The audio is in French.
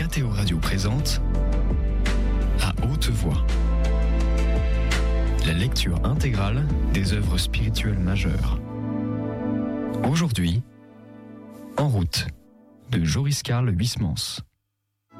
KTO Radio présente À haute voix, la lecture intégrale des œuvres spirituelles majeures. Aujourd'hui, En route, de Joris Karl Huysmans.